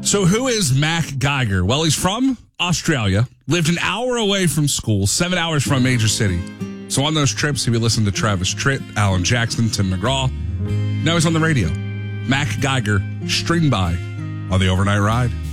So who is Mac Geiger? Well, he's from Australia, lived an hour away from school, 7 hours from a major city. So on those trips, he would listen to Travis Tritt, Alan Jackson, Tim McGraw. Now he's on the radio. Mac Geiger, String By on the Overnight Ride.